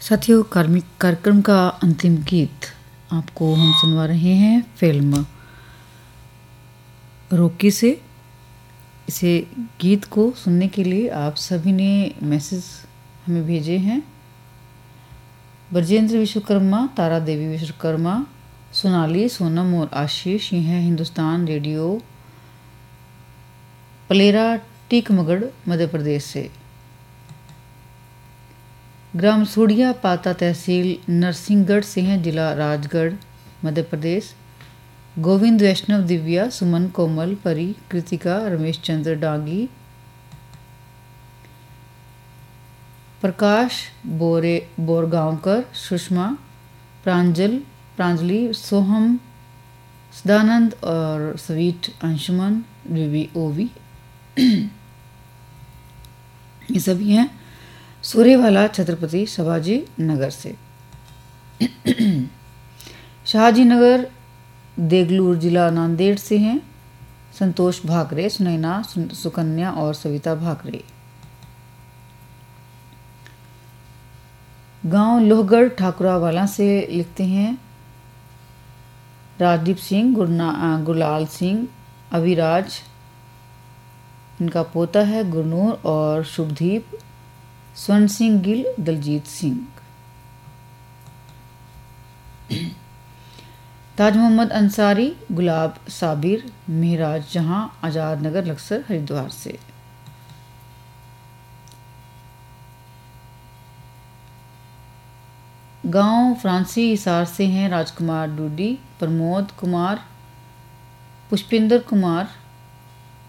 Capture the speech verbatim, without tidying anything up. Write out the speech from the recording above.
साथियों, कार्मिक कार्यक्रम का अंतिम गीत आपको हम सुनवा रहे हैं फिल्म रॉकी से। इसे गीत को सुनने के लिए आप सभी ने मैसेज हमें भेजे हैं। ब्रजेंद्र विश्वकर्मा, तारा देवी विश्वकर्मा, सोनाली, सोनम और आशीष, ये हैं हिंदुस्तान रेडियो पलेरा टीकमगढ़ मध्य प्रदेश से। ग्राम सोढ़िया पाता तहसील नरसिंहगढ़ से हैं, जिला राजगढ़ मध्य प्रदेश। गोविंद, वैष्णव, दिव्या, सुमन, कोमल, परी, कृतिका, रमेश चंद्र डांगी, प्रकाश बोरे बोरगांवकर, सुषमा, प्रांजल प्रांजलि, सोहम, सदानंद और स्वीट अंशुमन, विवी ओवी, ये सभी हैं सूर्यवाला छत्रपति शिवाजी नगर से। शाहजी नगर देगलूर जिला नांदेड़ से हैं संतोष भाकरे, सुनैना, सुकन्या और सविता भाकरे। गांव लोहगढ़ ठाकुरावाला से लिखते हैं राजदीप सिंह, गुरना गुरलाल सिंह, अविराज, इनका पोता है गुरनूर और शुभदीप, स्वर्ण सिंह गिल, दलजीत सिंह। ताज मोहम्मद अंसारी, गुलाब साबिर, मेहराज जहां, आज़ाद नगर लक्सर हरिद्वार से। गांव फ्रांसी हिसार से हैं राजकुमार डूडी, प्रमोद कुमार, पुष्पेंद्र कुमार,